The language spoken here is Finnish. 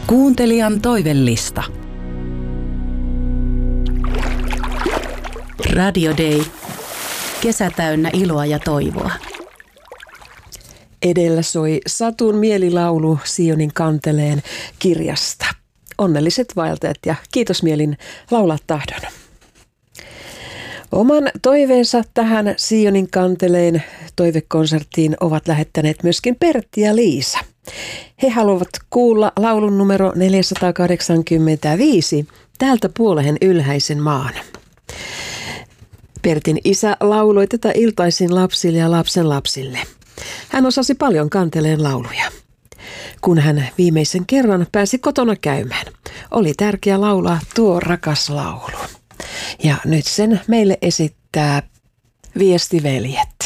Kuuntelijan toivellista. Radio Day. Kesä täynnä iloa ja toivoa. Edellä soi Satun mielilaulu Sionin kanteleen kirjasta. Onnelliset vaeltajat ja kiitos mielin laulaa tahdon. Oman toiveensa tähän Sionin kanteleen toivekonserttiin ovat lähettäneet myöskin Pertti ja Liisa. He haluavat kuulla laulun numero 485 Täältä puolehen ylhäisen maan. Pertin isä lauloi tätä iltaisin lapsille ja lapsen lapsille. Hän osasi paljon kanteleen lauluja. Kun hän viimeisen kerran pääsi kotona käymään, oli tärkeää laulaa tuo rakas laulu. Ja nyt sen meille esittää Viestiveljet.